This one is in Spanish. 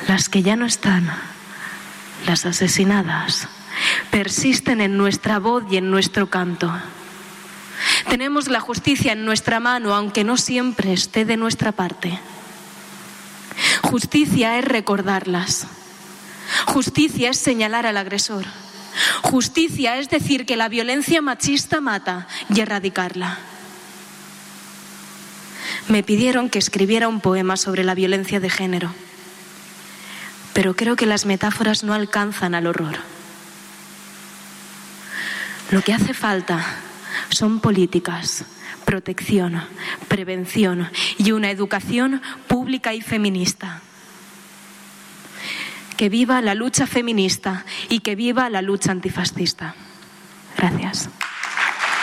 Las que ya no están, las asesinadas, persisten en nuestra voz y en nuestro canto. Tenemos la justicia en nuestra mano, aunque no siempre esté de nuestra parte. Justicia es recordarlas. Justicia es señalar al agresor. Justicia es decir que la violencia machista mata y erradicarla. Me pidieron que escribiera un poema sobre la violencia de género, pero creo que las metáforas no alcanzan al horror. Lo que hace falta son políticas, protección, prevención y una educación pública y feminista. Que viva la lucha feminista y que viva la lucha antifascista. Gracias.